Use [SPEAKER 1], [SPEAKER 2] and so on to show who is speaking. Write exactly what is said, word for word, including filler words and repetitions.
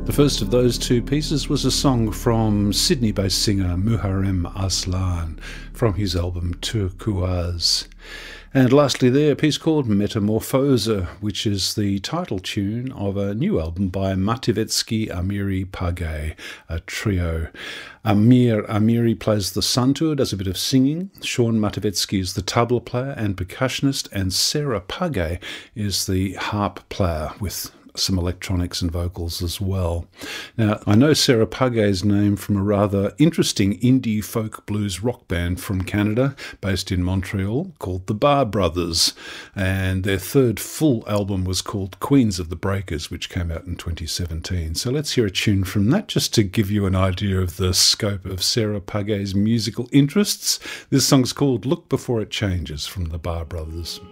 [SPEAKER 1] The first of those two pieces was a song from Sydney-based singer Muharrem Aslan from his album Turquoise. And lastly there, a piece called Metamorphosa, which is the title tune of a new album by Mativetsky Amiri Pagay, a trio. Amir Amiri plays the santur, does a bit of singing. Sean Mativetsky is the tabla player and percussionist, and Sarah Pagay is the harp player with some electronics and vocals as well. Now, I know Sarah Pagay's name from a rather interesting indie folk blues rock band from Canada, based in Montreal, called the Bar Brothers, and their third full album was called Queens of the Breakers, which came out in twenty seventeen. So let's hear a tune from that, just to give you an idea of the scope of Sarah Pagay's musical interests. This song's called Look Before It Changes from the Bar Brothers.